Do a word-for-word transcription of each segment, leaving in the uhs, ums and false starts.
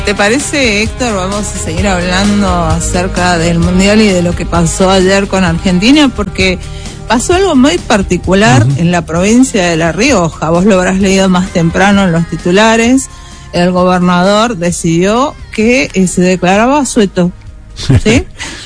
¿Te parece, Héctor? Vamos a seguir hablando acerca del Mundial y de lo que pasó ayer con Argentina, porque pasó algo muy particular uh-huh. en la provincia de La Rioja. Vos lo habrás leído más temprano en los titulares. El gobernador decidió que eh, se declaraba asueto, ¿sí?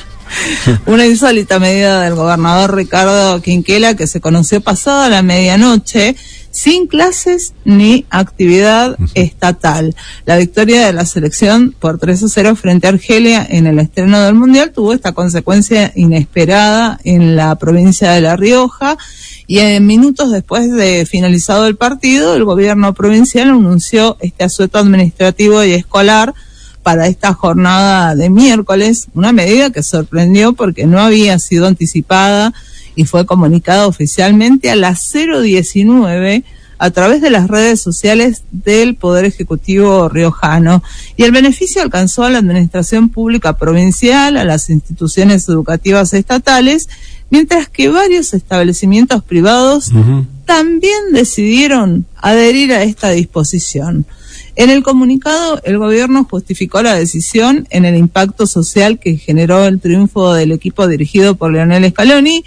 Una insólita medida del gobernador Ricardo Quinquela, que se conoció pasada la medianoche, sin clases ni actividad uh-huh. estatal. La victoria de la selección por tres a cero frente a Argelia en el estreno del Mundial tuvo esta consecuencia inesperada en la provincia de La Rioja, y en minutos después de finalizado el partido, el gobierno provincial anunció este asueto administrativo y escolar para esta jornada de miércoles, una medida que sorprendió porque no había sido anticipada y fue comunicada oficialmente a las cero diecinueve a través de las redes sociales del Poder Ejecutivo riojano. Y el beneficio alcanzó a la administración pública provincial, a las instituciones educativas estatales, mientras que varios establecimientos privados uh-huh. también decidieron adherir a esta disposición. En el comunicado, el gobierno justificó la decisión en el impacto social que generó el triunfo del equipo dirigido por Lionel Scaloni,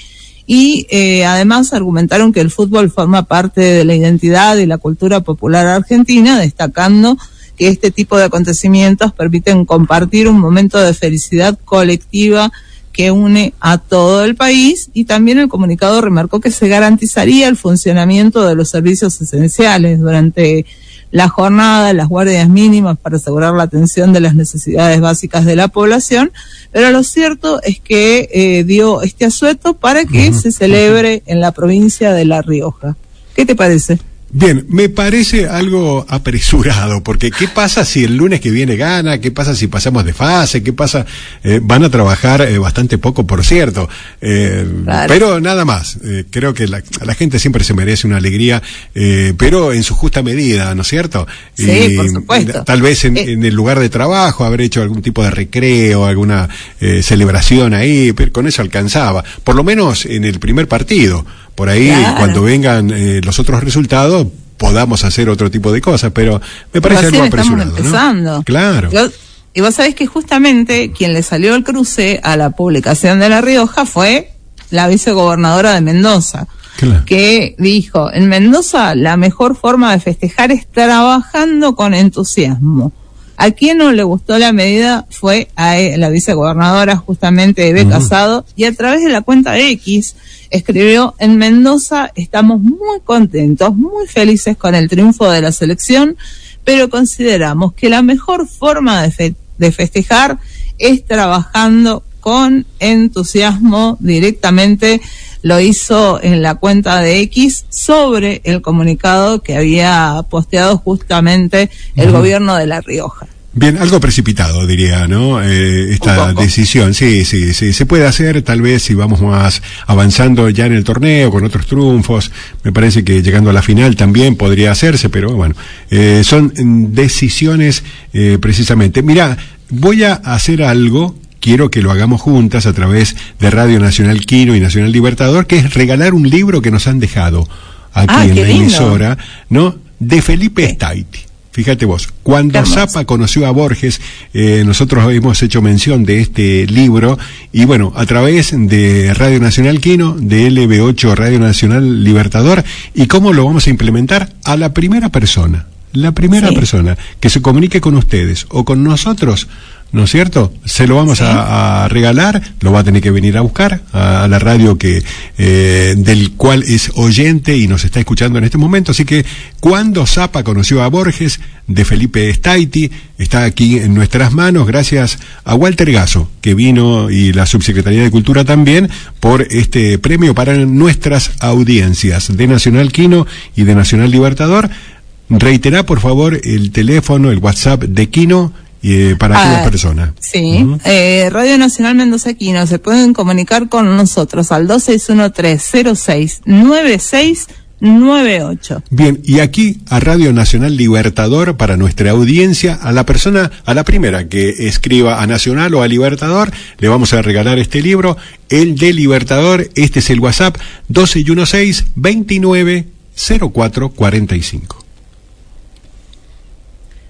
y eh, además argumentaron que el fútbol forma parte de la identidad y la cultura popular argentina, destacando que este tipo de acontecimientos permiten compartir un momento de felicidad colectiva que une a todo el país. Y también el comunicado remarcó que se garantizaría el funcionamiento de los servicios esenciales durante la jornada, las guardias mínimas para asegurar la atención de las necesidades básicas de la población, pero lo cierto es que eh, dio este asueto para que uh-huh. se celebre en la provincia de La Rioja. ¿Qué te parece? Bien, me parece algo apresurado, porque ¿qué pasa si el lunes que viene gana? ¿Qué pasa si pasamos de fase? ¿Qué pasa? Eh, van a trabajar eh, bastante poco, por cierto, eh, claro. pero nada más. Eh, creo que la, la gente siempre se merece una alegría, eh, pero en su justa medida, ¿no es cierto? Sí, y, por supuesto. Tal vez en, eh. en el lugar de trabajo haber hecho algún tipo de recreo, alguna eh, celebración ahí, pero con eso alcanzaba. Por lo menos en el primer partido. Por ahí, claro. cuando vengan eh, los otros resultados, podamos hacer otro tipo de cosas, pero me parece algo apresurado, estamos empezando. ¿no? Claro. Yo, y vos sabés que justamente quien le salió el cruce a la publicación de La Rioja fue la vicegobernadora de Mendoza, claro. que dijo, en Mendoza la mejor forma de festejar es trabajando con entusiasmo. A quien no le gustó la medida fue a la vicegobernadora justamente Eve uh-huh. Casado, y a través de la cuenta de X escribió: en Mendoza estamos muy contentos, muy felices con el triunfo de la selección, pero consideramos que la mejor forma de, fe- de festejar es trabajando con entusiasmo. Directamente lo hizo en la cuenta de X sobre el comunicado que había posteado justamente el uh-huh. gobierno de La Rioja. Bien, algo precipitado, diría, ¿no? Eh, esta decisión, sí, sí, sí, se puede hacer, tal vez si vamos más avanzando ya en el torneo, con otros triunfos, me parece que llegando a la final también podría hacerse, pero bueno, eh, son decisiones eh, precisamente. Mirá, voy a hacer algo, quiero que lo hagamos juntas a través de Radio Nacional Quino y Nacional Libertador, que es regalar un libro que nos han dejado aquí ah, en la lindo. emisora, ¿no? De Felipe Staiti. Fíjate vos, cuando Zappa conoció a Borges, eh, nosotros hemos hecho mención de este libro, y bueno, a través de Radio Nacional Quino, de L B ocho Radio Nacional Libertador, y cómo lo vamos a implementar a la primera persona, la primera sí. persona que se comunique con ustedes o con nosotros, ¿no es cierto? Se lo vamos sí. a, a regalar, lo va a tener que venir a buscar a, a la radio que eh, del cual es oyente y nos está escuchando en este momento. Así que cuando Zappa conoció a Borges, de Felipe Staiti, está aquí en nuestras manos, gracias a Walter Gasso, que vino, y la Subsecretaría de Cultura también, por este premio para nuestras audiencias de Nacional Quino y de Nacional Libertador. Reiterá, por favor, el teléfono, el WhatsApp de Quino, y para ah, aquellas personas. Sí, uh-huh. eh, Radio Nacional Mendoza Quino, se pueden comunicar con nosotros al dos seis uno tres cero seis nueve seis nueve ocho. Bien, y aquí a Radio Nacional Libertador, para nuestra audiencia, a la persona, a la primera que escriba a Nacional o a Libertador, le vamos a regalar este libro, el de Libertador. Este es el WhatsApp dos seis uno seis veintinueve cero cuatro cuarenta y cinco.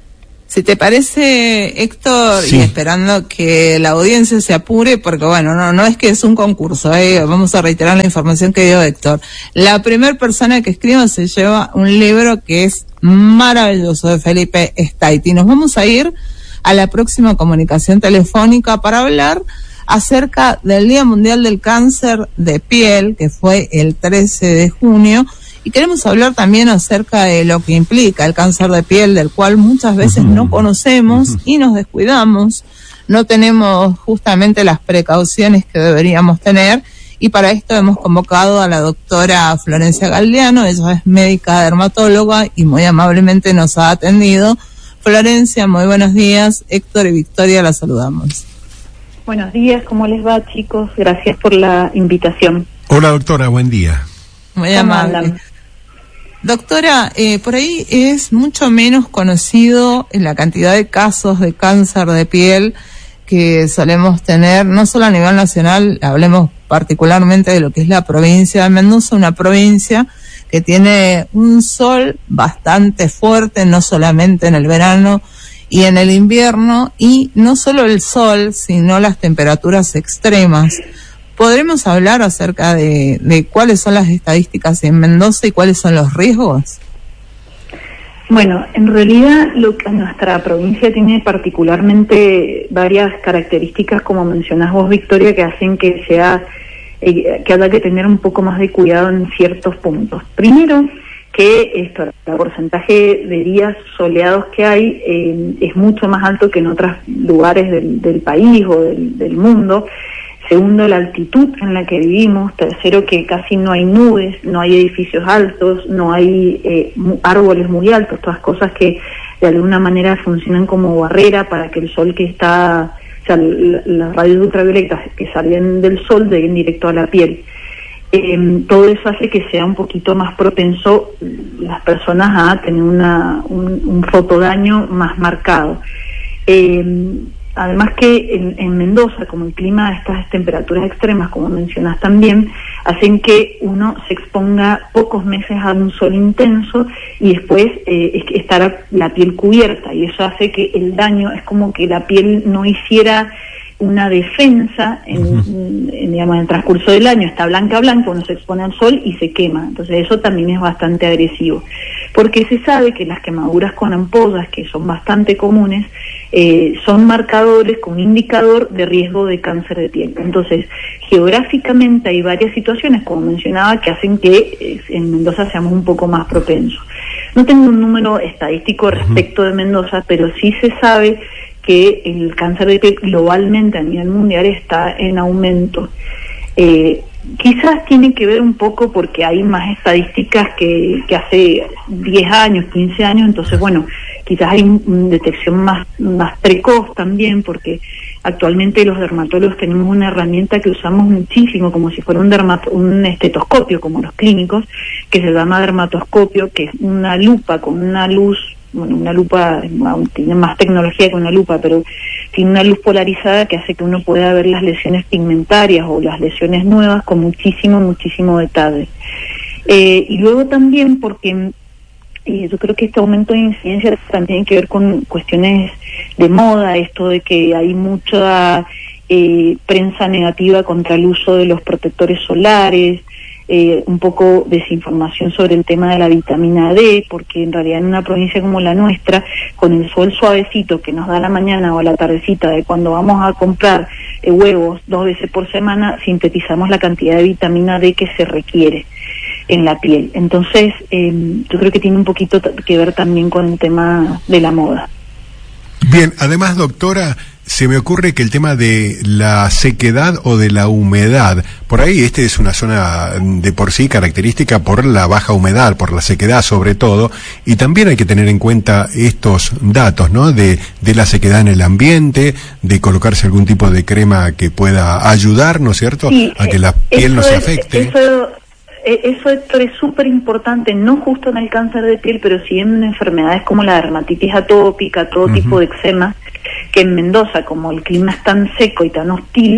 Si te parece, Héctor, sí. Y esperando que la audiencia se apure, porque bueno, no no es que es un concurso, ¿eh? Vamos a reiterar la información que dio Héctor. La primera persona que escriba se lleva un libro que es maravilloso, de Felipe Staiti. Nos vamos a ir a la próxima comunicación telefónica para hablar acerca del Día Mundial del Cáncer de Piel, que fue el trece de junio, y queremos hablar también acerca de lo que implica el cáncer de piel, del cual muchas veces uh-huh. no conocemos uh-huh. y nos descuidamos, no tenemos justamente las precauciones que deberíamos tener, y para esto hemos convocado a la doctora Florencia Galdeano. Ella es médica dermatóloga y muy amablemente nos ha atendido. Florencia, muy buenos días. Héctor y Victoria, la saludamos. Buenos días, ¿cómo les va, chicos? Gracias por la invitación. Hola, doctora, buen día. Muy amable. Doctora, eh, por ahí es mucho menos conocido la cantidad de casos de cáncer de piel que solemos tener, no solo a nivel nacional, hablemos particularmente de lo que es la provincia de Mendoza, una provincia que tiene un sol bastante fuerte, no solamente en el verano y en el invierno, y no solo el sol, sino las temperaturas extremas. ¿Podremos hablar acerca de, de cuáles son las estadísticas en Mendoza y cuáles son los riesgos? Bueno, en realidad lo que nuestra provincia tiene particularmente varias características, como mencionás vos, Victoria, que hacen que sea eh, que haya que tener un poco más de cuidado en ciertos puntos. Primero, que esto, el porcentaje de días soleados que hay eh, es mucho más alto que en otros lugares del, del país o del, del mundo. Segundo, la altitud en la que vivimos. Tercero, que casi no hay nubes, no hay edificios altos, no hay eh, árboles muy altos, todas cosas que de alguna manera funcionan como barrera para que el sol que está, o sea, las rayos ultravioletas que salen del sol lleguen directo a la piel. Eh, todo eso hace que sea un poquito más propenso las personas a tener una, un, un fotodaño más marcado. Eh, Además que en, en Mendoza, como el clima, estas temperaturas extremas, como mencionas también, hacen que uno se exponga pocos meses a un sol intenso y después eh, estar la piel cubierta, y eso hace que el daño, es como que la piel no hiciera una defensa en, uh-huh. en, digamos, en el transcurso del año. Está blanca blanca, uno se expone al sol y se quema. Entonces eso también es bastante agresivo, porque se sabe que las quemaduras con ampollas, que son bastante comunes, eh, son marcadores con un indicador de riesgo de cáncer de piel. Entonces, geográficamente hay varias situaciones, como mencionaba, que hacen que eh, en Mendoza seamos un poco más propensos. No tengo un número estadístico respecto de Mendoza, pero sí se sabe que el cáncer de piel globalmente a nivel mundial está en aumento. Eh, quizás tiene que ver un poco porque hay más estadísticas que, que hace diez años, quince años, entonces bueno, quizás hay una detección más, más precoz también, porque actualmente los dermatólogos tenemos una herramienta que usamos muchísimo, como si fuera un, dermato, un estetoscopio, como los clínicos, que se llama dermatoscopio, que es una lupa con una luz, bueno, una lupa tiene más tecnología que una lupa, pero tiene una luz polarizada que hace que uno pueda ver las lesiones pigmentarias o las lesiones nuevas con muchísimo, muchísimo detalle. Eh, y luego también porque eh, yo creo que este aumento de incidencia también tiene que ver con cuestiones de moda, esto de que hay mucha eh, prensa negativa contra el uso de los protectores solares, Eh, un poco desinformación sobre el tema de la vitamina D, porque en realidad en una provincia como la nuestra, con el sol suavecito que nos da a la mañana o a la tardecita, de cuando vamos a comprar eh, huevos dos veces por semana, sintetizamos la cantidad de vitamina D que se requiere en la piel. Entonces, eh, yo creo que tiene un poquito que ver también con el tema de la moda. Bien, además, doctora, se me ocurre que el tema de la sequedad o de la humedad, por ahí este es una zona de por sí característica por la baja humedad, por la sequedad sobre todo, y también hay que tener en cuenta estos datos, ¿no? De, de la sequedad en el ambiente, de colocarse algún tipo de crema que pueda ayudar, ¿no es cierto?, sí, a que la piel no se afecte. Eso, eso, Héctor, es súper importante, no justo en el cáncer de piel, pero sí en enfermedades como la dermatitis atópica, todo uh-huh. tipo de eczema, que en Mendoza, como el clima es tan seco y tan hostil,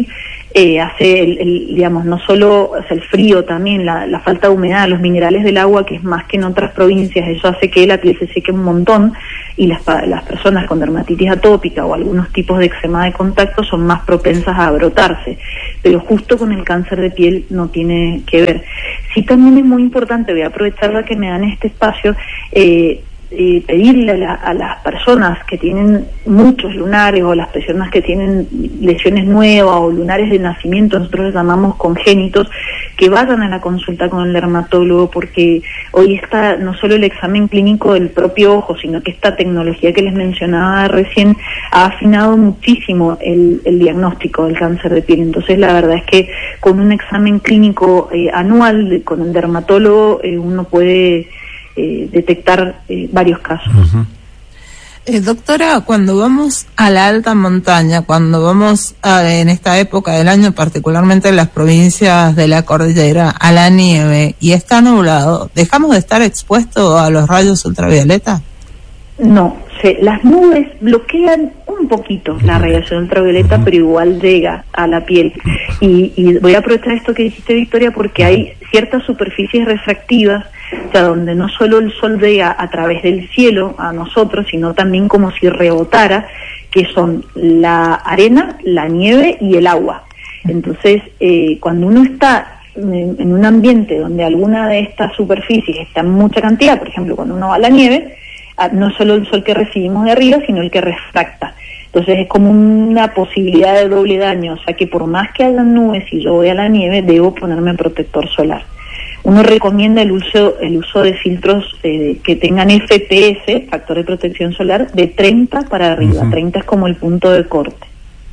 eh, hace, el, el, digamos, no solo hace el frío, también la, la falta de humedad, los minerales del agua, que es más que en otras provincias, eso hace que la piel se seque un montón, y las, las personas con dermatitis atópica o algunos tipos de eczema de contacto son más propensas a brotarse, pero justo con el cáncer de piel no tiene que ver. Sí, también es muy importante, voy a aprovechar la que me dan este espacio, eh, Eh, pedirle a, la, a las personas que tienen muchos lunares o las personas que tienen lesiones nuevas o lunares de nacimiento, nosotros los llamamos congénitos, que vayan a la consulta con el dermatólogo, porque hoy está no solo el examen clínico del propio ojo, sino que esta tecnología que les mencionaba recién ha afinado muchísimo el, el diagnóstico del cáncer de piel. Entonces la verdad es que con un examen clínico eh, anual de, con el dermatólogo eh, uno puede Eh, detectar eh, varios casos. Uh-huh. Eh, doctora, cuando vamos a la alta montaña, cuando vamos a, en esta época del año, particularmente en las provincias de la cordillera, a la nieve y está nublado, ¿dejamos de estar expuestos a los rayos ultravioleta? No, se, las nubes bloquean un poquito la radiación ultravioleta, uh-huh. pero igual llega a la piel. Y, y voy a aprovechar esto que dijiste, Victoria, porque hay ciertas superficies refractivas, o sea, donde no solo el sol llega a través del cielo a nosotros, sino también como si rebotara, que son la arena, la nieve y el agua. Entonces, eh, cuando uno está en, en un ambiente donde alguna de estas superficies está en mucha cantidad, por ejemplo, cuando uno va a la nieve, no solo el sol que recibimos de arriba, sino el que refracta. Entonces es como una posibilidad de doble daño, o sea que por más que haya nubes y yo voy a la nieve, debo ponerme protector solar. Uno recomienda el uso el uso de filtros eh, que tengan F P S, factor de protección solar, de treinta para arriba. Uh-huh. treinta es como el punto de corte.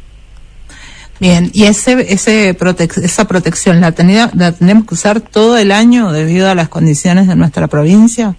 Bien, y ese ese protec esa protección, ¿la, tenida, ¿la tenemos que usar todo el año debido a las condiciones de nuestra provincia?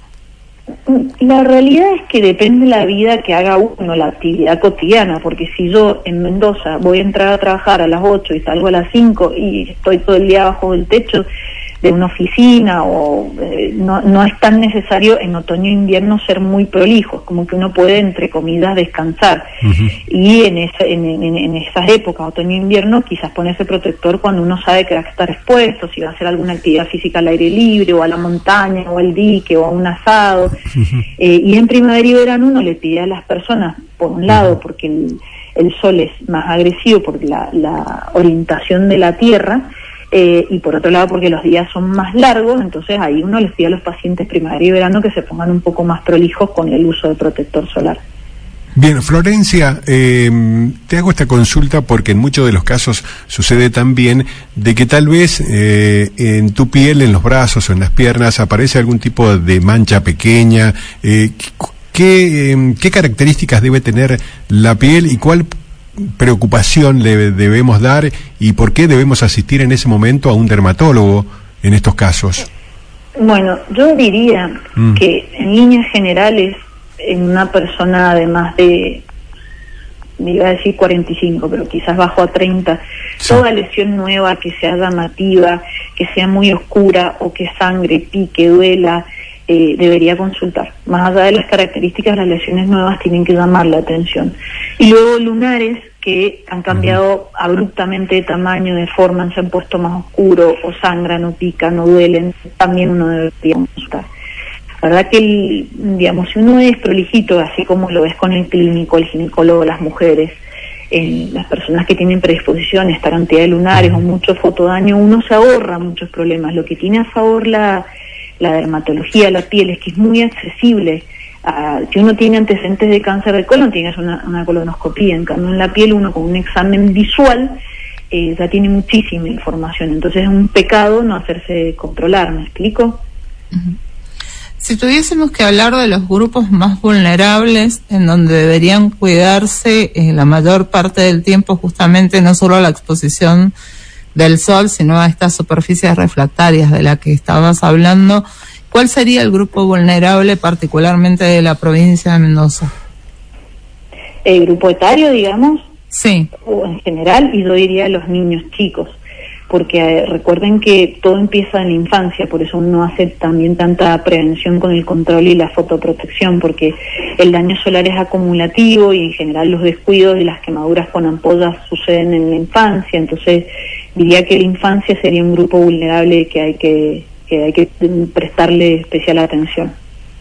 La realidad es que depende de la vida que haga uno, la actividad cotidiana, porque si yo en Mendoza voy a entrar a trabajar a las ocho y salgo a las cinco y estoy todo el día bajo el techo de una oficina, o eh, no, no es tan necesario en otoño e invierno ser muy prolijos, como que uno puede, entre comillas, descansar. Uh-huh. Y en, esa, en, en, en esas épocas, otoño e invierno, quizás ponerse protector cuando uno sabe que va a estar expuesto, si va a hacer alguna actividad física al aire libre, o a la montaña, o al dique, o a un asado. Uh-huh. Eh, y en primavera y verano uno le pide a las personas, por un lado, porque el, el sol es más agresivo por la, la orientación de la Tierra, Eh, y por otro lado porque los días son más largos, entonces ahí uno les pide a los pacientes primavera y verano que se pongan un poco más prolijos con el uso de protector solar. Bien, Florencia, eh, te hago esta consulta porque en muchos de los casos sucede también de que tal vez eh, en tu piel, en los brazos o en las piernas aparece algún tipo de mancha pequeña. Eh, ¿qué, eh, ¿Qué características debe tener la piel y cuál preocupación le debemos dar y por qué debemos asistir en ese momento a un dermatólogo en estos casos? Bueno, yo diría mm. que en líneas generales, en una persona de más de, me iba a decir cuarenta y cinco, pero quizás bajo a treinta, sí. Toda lesión nueva que sea llamativa, que sea muy oscura o que sangre, pique, duela, Eh, debería consultar. Más allá de las características, las lesiones nuevas tienen que llamar la atención. Y luego lunares que han cambiado uh-huh. abruptamente de tamaño, de forma, se han puesto más oscuros, o sangran, o pican, o duelen, también uno debería consultar. La verdad que, el, digamos, si uno es prolijito, así como lo es con el clínico, el ginecólogo, las mujeres, en las personas que tienen predisposición a esta cantidad de lunares o mucho fotodaño, uno se ahorra muchos problemas. Lo que tiene a favor la la dermatología de la piel es que es muy accesible. Uh, si uno tiene antecedentes de cáncer de colon, tiene una, una colonoscopía. En cambio, en la piel, uno con un examen visual eh, ya tiene muchísima información. Entonces es un pecado no hacerse controlar, ¿me explico? Uh-huh. Si tuviésemos que hablar de los grupos más vulnerables, en donde deberían cuidarse eh, la mayor parte del tiempo, justamente no solo a la exposición del sol, sino a estas superficies refractarias de la que estabas hablando, ¿cuál sería el grupo vulnerable particularmente de la provincia de Mendoza? El grupo etario, digamos. Sí. O en general, y yo diría los niños chicos, porque eh, recuerden que todo empieza en la infancia, por eso uno hace también tanta prevención con el control y la fotoprotección, porque el daño solar es acumulativo y en general los descuidos y las quemaduras con ampollas suceden en la infancia. Entonces diría que la infancia sería un grupo vulnerable que hay que, que hay que prestarle especial atención.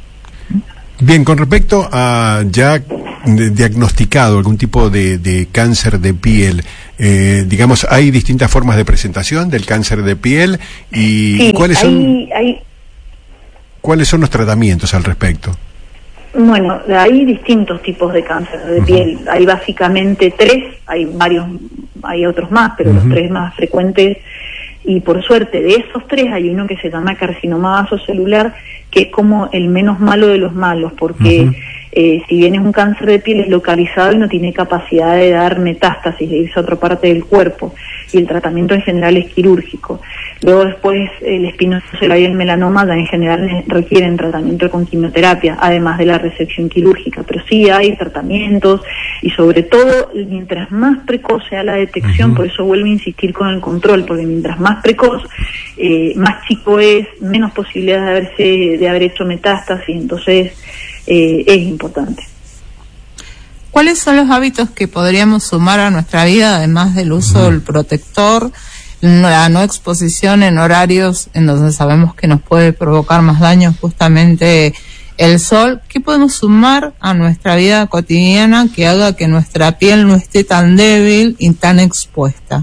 Bien, con respecto a ya diagnosticado algún tipo de, de cáncer de piel, eh, digamos, hay distintas formas de presentación del cáncer de piel y sí, ¿cuáles son hay, hay... cuáles son los tratamientos al respecto? Bueno, hay distintos tipos de cáncer de uh-huh. piel. Hay básicamente tres, hay varios, hay otros más, pero uh-huh. los tres más frecuentes. Y por suerte, de esos tres hay uno que se llama carcinoma vasocelular, que es como el menos malo de los malos, porque uh-huh. eh, si bien es un cáncer de piel, es localizado y no tiene capacidad de dar metástasis, de irse a otra parte del cuerpo, y el tratamiento en general es quirúrgico. Luego después el espinocelular y el melanoma ya en general requieren tratamiento con quimioterapia, además de la resección quirúrgica, pero sí hay tratamientos, y sobre todo mientras más precoz sea la detección, uh-huh. por eso vuelvo a insistir con el control, porque mientras más precoz, eh, más chico es, menos posibilidades de haberse de haber hecho metástasis, entonces eh, es importante. ¿Cuáles son los hábitos que podríamos sumar a nuestra vida, además del uso del protector, la no exposición en horarios en donde sabemos que nos puede provocar más daño justamente el sol? ¿Qué podemos sumar a nuestra vida cotidiana que haga que nuestra piel no esté tan débil y tan expuesta?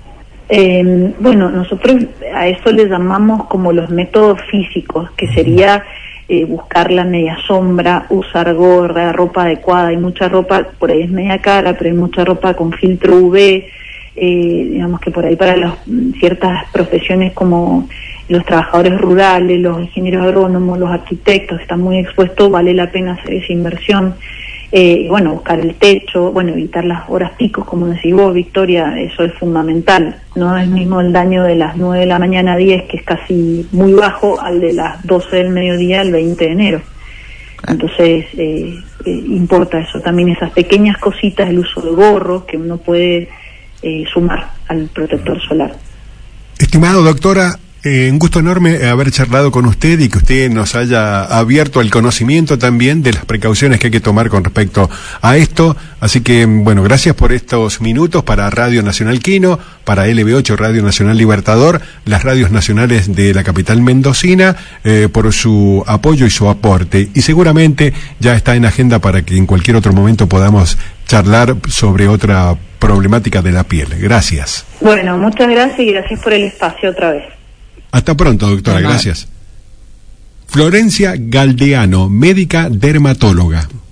Eh, bueno, nosotros a eso le llamamos como los métodos físicos, que sería eh, buscar la media sombra, usar gorra, ropa adecuada. Hay mucha ropa, por ahí es media cara, pero hay mucha ropa con filtro U V, eh, digamos que por ahí para las ciertas profesiones como los trabajadores rurales, los ingenieros agrónomos, los arquitectos, están muy expuestos, vale la pena hacer esa inversión. Eh, bueno, buscar el techo, bueno, evitar las horas picos, como decís vos, Victoria, eso es fundamental. No es mismo el daño de las nueve de la mañana a diez, que es casi muy bajo, al de las doce del mediodía el veinte de enero. Entonces, eh, eh, importa eso, también esas pequeñas cositas, el uso de gorro, que uno puede eh, sumar al protector solar. Estimado doctora, Eh, un gusto enorme haber charlado con usted y que usted nos haya abierto el conocimiento también de las precauciones que hay que tomar con respecto a esto. Así que, bueno, gracias por estos minutos para Radio Nacional Quino, para L B ocho Radio Nacional Libertador, las radios nacionales de la capital mendocina, eh, por su apoyo y su aporte. Y seguramente ya está en agenda para que en cualquier otro momento podamos charlar sobre otra problemática de la piel. Gracias. Bueno, muchas gracias y gracias por el espacio otra vez. Hasta pronto, doctora, gracias. Florencia Galdeano, médica dermatóloga.